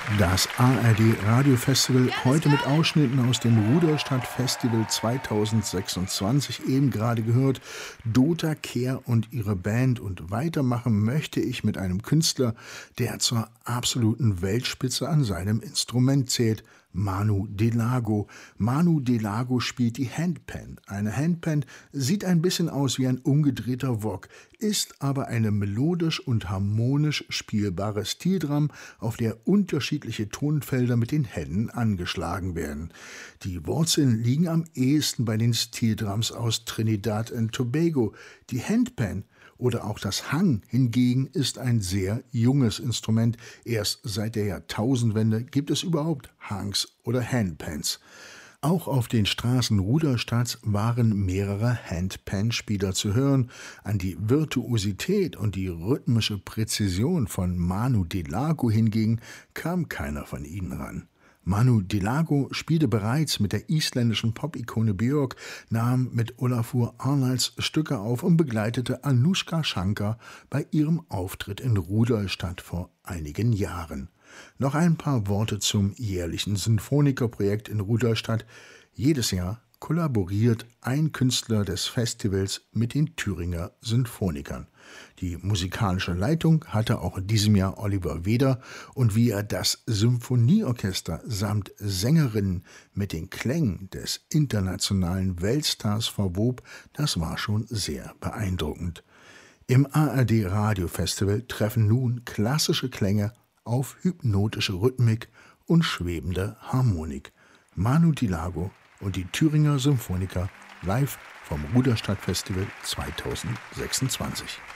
Das ARD Radiofestival, heute mit Ausschnitten aus dem Ruderstadt Festival 2026, eben gerade gehört, Dota Kehr und ihre Band. Und weitermachen möchte ich mit einem Künstler, der zur absoluten Weltspitze an seinem Instrument zählt, Manu Delago. Manu Delago spielt die Handpan. Eine Handpan sieht ein bisschen aus wie ein umgedrehter Wok, ist aber eine melodisch und harmonisch spielbare Steeldrum, auf der unterschiedliche Tonfelder mit den Händen angeschlagen werden. Die Wurzeln liegen am ehesten bei den Steeldrums aus Trinidad und Tobago. Die Handpan oder auch das Hang hingegen ist ein sehr junges Instrument. Erst seit der Jahrtausendwende gibt es überhaupt Hangs oder Handpans. Auch auf den Straßen Ruderstadts waren mehrere Handpan-Spieler zu hören. An die Virtuosität und die rhythmische Präzision von Manu Delago hingegen kam keiner von ihnen ran. Manu Delago spielte bereits mit der isländischen Pop-Ikone Björk, nahm mit Olafur Arnalds Stücke auf und begleitete Anoushka Shankar bei ihrem Auftritt in Rudolstadt vor einigen Jahren. Noch ein paar Worte zum jährlichen Sinfonikerprojekt in Rudolstadt. Jedes Jahr kollaboriert ein Künstler des Festivals mit den Thüringer Sinfonikern. Die musikalische Leitung hatte auch in diesem Jahr Oliver Weder, und wie er das Symphonieorchester samt Sängerinnen mit den Klängen des internationalen Weltstars verwob, das war schon sehr beeindruckend. Im ARD Radiofestival treffen nun klassische Klänge auf hypnotische Rhythmik und schwebende Harmonik. Manu Delago und die Thüringer Symphoniker live vom Ruderstadt Festival 2026.